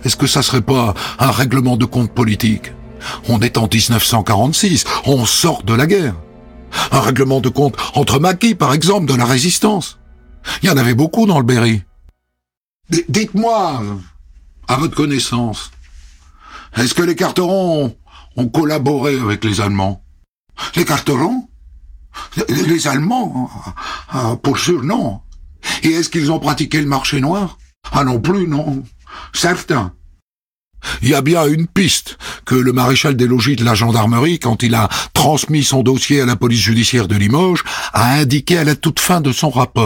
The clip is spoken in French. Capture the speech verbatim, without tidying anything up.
Est-ce que ça serait pas un règlement de compte politique? On est en dix-neuf cent quarante-six, on sort de la guerre. Un règlement de compte entre maquis, par exemple, de la résistance. Il y en avait beaucoup dans le Berry. D- Dites-moi, à votre connaissance, est-ce que les Carterons ont collaboré avec les Allemands? Les Carterons? Les, les Allemands? Ah, pour sûr, non. Et est-ce qu'ils ont pratiqué le marché noir? Ah non plus, non. Certains. Il y a bien une piste que le maréchal des logis de la gendarmerie, quand il a transmis son dossier à la police judiciaire de Limoges, a indiqué à la toute fin de son rapport.